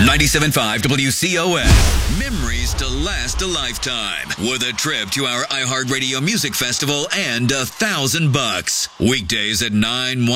97.5 WCOM. Memories to last a lifetime. With a trip to our iHeartRadio Music Festival and $1,000. Weekdays at 9,